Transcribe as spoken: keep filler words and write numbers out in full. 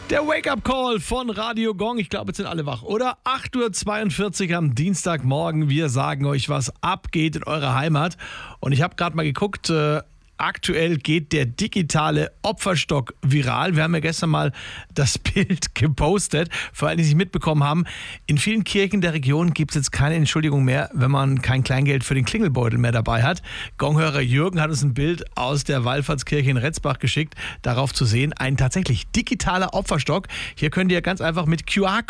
Der Wake-up-Call von Radio Gong. Ich glaube, jetzt sind alle wach, oder? acht Uhr zweiundvierzig am Dienstagmorgen. Wir sagen euch, was abgeht in eurer Heimat. Und ich habe gerade mal geguckt, äh, aktuell geht der digitale Opferstock viral. Wir haben ja gestern mal das Bild gepostet, für alle, die es nicht mitbekommen haben. In vielen Kirchen der Region gibt es jetzt keine Entschuldigung mehr, wenn man kein Kleingeld für den Klingelbeutel mehr dabei hat. Gonghörer Jürgen hat uns ein Bild aus der Wallfahrtskirche in Retzbach geschickt. Darauf zu sehen, ein tatsächlich digitaler Opferstock. Hier könnt ihr ganz einfach mit Q R